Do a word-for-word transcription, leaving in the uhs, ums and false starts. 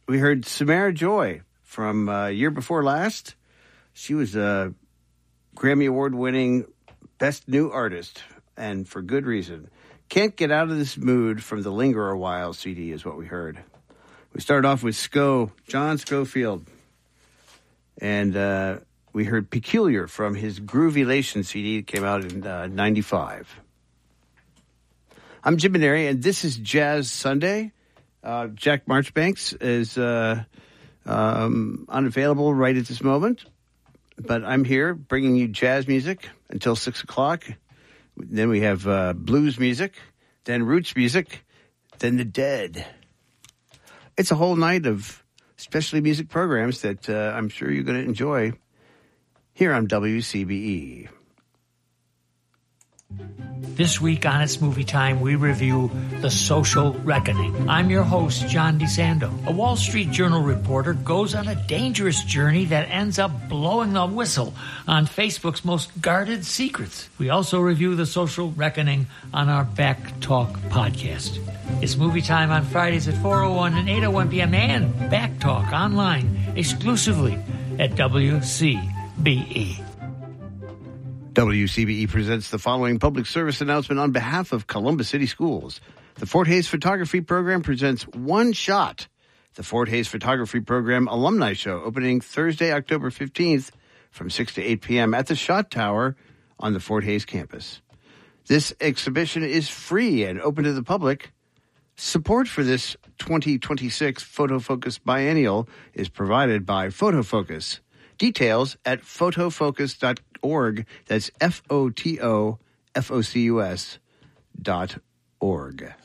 we heard Samara Joy from uh, year before last. She was a Grammy Award-winning Best New Artist, and for good reason. Can't Get Out of This Mood from the Linger a While C D is what we heard. We started off with Sco, John Scofield. And uh, we heard Peculiar from his Groovylation C D that came out in uh, ninety-five. I'm Jim Maneri, and this is Jazz Sunday. Uh, Jack Marchbanks is uh, um, unavailable right at this moment. But I'm here bringing you jazz music until six o'clock. Then we have uh, blues music, then roots music, then the Dead. It's a whole night of specialty music programs that uh, I'm sure you're going to enjoy here on W C B E. This week on It's Movie Time, we review The Social Reckoning. I'm your host, John DeSando. A Wall Street Journal reporter goes on a dangerous journey that ends up blowing the whistle on Facebook's most guarded secrets. We also review The Social Reckoning on our Back Talk podcast. It's Movie Time on Fridays at four oh one and eight oh one p.m. and Back Talk online exclusively at W C B E. W C B E presents the following public service announcement on behalf of Columbus City Schools. The Fort Hays Photography Program presents One Shot, the Fort Hays Photography Program Alumni Show, opening Thursday, October fifteenth from six to eight p.m. at the Shot Tower on the Fort Hays campus. This exhibition is free and open to the public. Support for this twenty twenty-six Photofocus Biennial is provided by Photofocus. Details at photofocus dot org. That's F O T O F O C U S dot org.